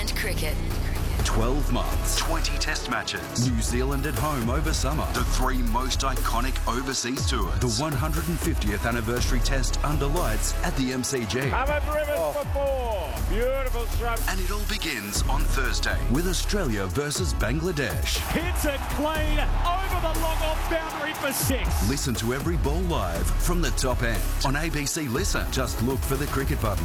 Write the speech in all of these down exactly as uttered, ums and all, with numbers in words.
and cricket. twelve months, twenty test matches, New Zealand at home over summer, the three most iconic overseas tours, the one hundred fiftieth anniversary test under lights at the M C G. Abbott Rivers oh. for four. Beautiful stroke. And it all begins on Thursday with Australia versus Bangladesh. Hits it clean over the long-off boundary for six. Listen to every ball live from the top end on A B C Listen. Just look for the cricket button.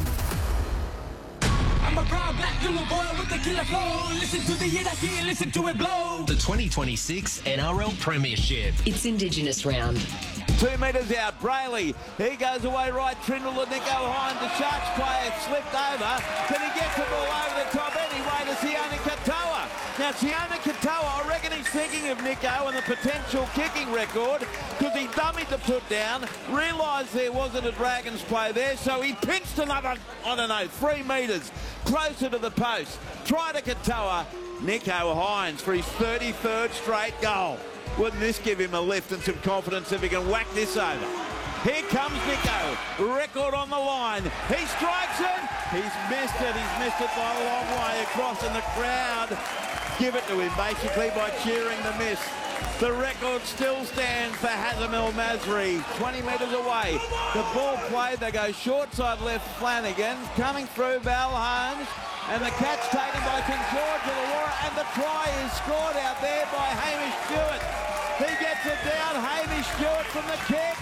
I'm a proud black little boy with the killer flow. Listen to the hit I hear, listen to it blow. The twenty twenty-six N R L Premiership. It's Indigenous round. Two metres out, Brayley. He goes away right, Trindle and Nico Hines. The Sharks player slipped over. Can he get the ball over the top anyway to Sione Katoa? Now, Sione Katoa, I reckon he's thinking of Nico and the potential kicking record because he dummied the put down, realised there wasn't a Dragons play there, so he pinched another, I don't know, three metres closer to the post. Try to Katoa. Nico Hines for his thirty-third straight goal. Wouldn't this give him a lift and some confidence if he can whack this over? Here comes Nico. Record on the line. He strikes it. He's missed it. He's missed it by a long way across, and the crowd give it to him basically by cheering the miss. The record still stands for Hazem El Masri, twenty metres away. The ball played, they go short side left, Flanagan, coming through Val Holmes, and the catch taken by St George Illawarra, and the try is scored out there by Hamish Stewart. He gets it down, Hamish Stewart from the kick.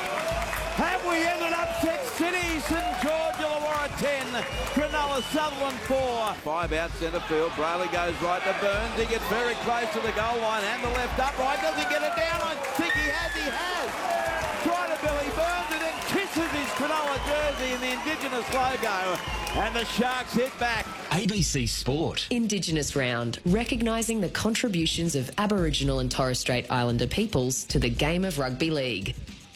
Have we ended up Tech City, St George Illawarra ten, Cronulla Sutherland four. Five out centre field, Brayley goes right to Burns. He gets very close to the goal line and the left upright. Does he get it down? I think he has, he has. Try to Billy Burns and then kisses his Cronulla jersey in the Indigenous logo. And the Sharks hit back. A B C Sport. Indigenous round, recognising the contributions of Aboriginal and Torres Strait Islander peoples to the game of rugby league.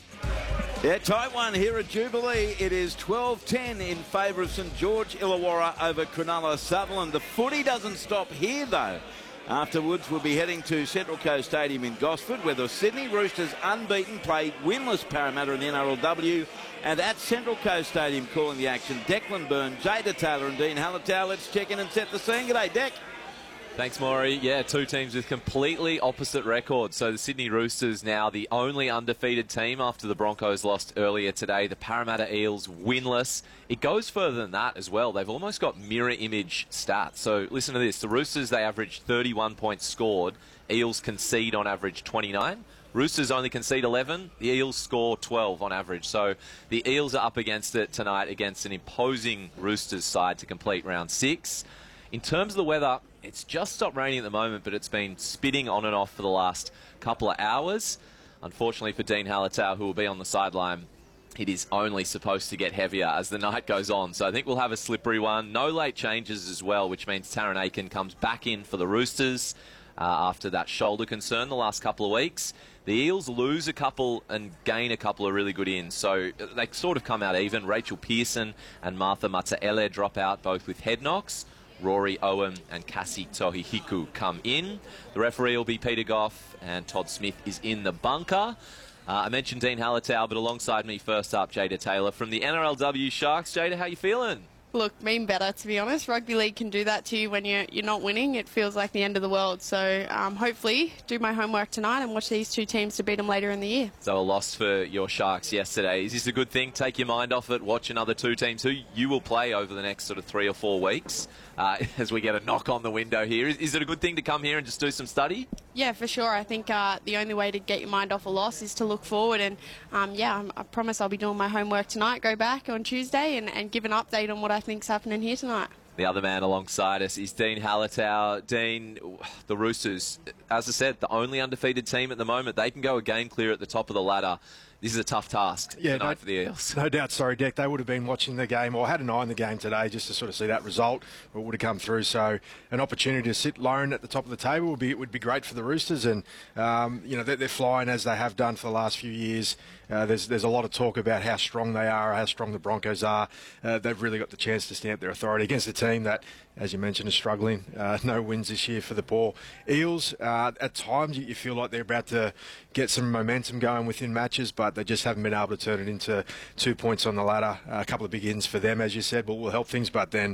Yeah, tight one here at Jubilee. It is twelve ten in favour of St George Illawarra over Cronulla Sutherland. The footy doesn't stop here, though. Afterwards, we'll be heading to Central Coast Stadium in Gosford, where the Sydney Roosters, unbeaten, played winless Parramatta in the N R L W. And at Central Coast Stadium, calling the action, Declan Byrne, Jada Taylor and Dean Hallertau. Let's check in and set the scene. G'day, Deck. Thanks, Maury. Yeah, two teams with completely opposite records. So the Sydney Roosters now the only undefeated team after the Broncos lost earlier today. The Parramatta Eels winless. It goes further than that as well. They've almost got mirror image stats. So listen to this. The Roosters, they average thirty-one points scored. Eels concede on average twenty-nine. Roosters only concede eleven. The Eels score twelve on average. So the Eels are up against it tonight against an imposing Roosters side to complete round six. In terms of the weather, it's just stopped raining at the moment, but it's been spitting on and off for the last couple of hours. Unfortunately for Dean Hallertau, who will be on the sideline, it is only supposed to get heavier as the night goes on. So I think we'll have a slippery one. No late changes as well, which means Tarryn Aiken comes back in for the Roosters uh, after that shoulder concern the last couple of weeks. The Eels lose a couple and gain a couple of really good ins. So they sort of come out even. Rachel Pearson and Martha Mataele drop out, both with head knocks. Rory Owen and Cassie Tohihiku come in. The referee will be Peter Goff, and Todd Smith is in the bunker. Uh, I mentioned Dean Hallertau, but alongside me first up, Jada Taylor from the N R L W Sharks. Jada, how you feeling? Look, mean better, to be honest. Rugby league can do that to you when you're, you're not winning. It feels like the end of the world. So um, hopefully do my homework tonight and watch these two teams to beat them later in the year. So a loss for your Sharks yesterday. Is this a good thing? Take your mind off it. Watch another two teams who you will play over the next sort of three or four weeks uh, as we get a knock on the window here. Is, is it a good thing to come here and just do some study? Yeah, for sure. I think uh, the only way to get your mind off a loss is to look forward. And, um, yeah, I promise I'll be doing my homework tonight, go back on Tuesday and, and give an update on what I think's happening here tonight. The other man alongside us is Dean Hallertau. Dean, the Roosters, as I said, the only undefeated team at the moment. They can go a game clear at the top of the ladder. This is a tough task yeah, tonight no, for the Eels. No doubt, sorry, Deck. They would have been watching the game or had an eye on the game today just to sort of see that result. It would have come through. So an opportunity to sit lone at the top of the table would be would be great for the Roosters. And, um, you know, they're, they're flying as they have done for the last few years. Uh, there's there's a lot of talk about how strong they are, how strong the Broncos are. Uh, they've really got the chance to stamp their authority against a team that, as you mentioned, is struggling. Uh, no wins this year for the poor Eels. Uh, at times, you, you feel like they're about to get some momentum going within matches, but they just haven't been able to turn it into two points on the ladder. Uh, a couple of big ins for them, as you said, but will help things. But then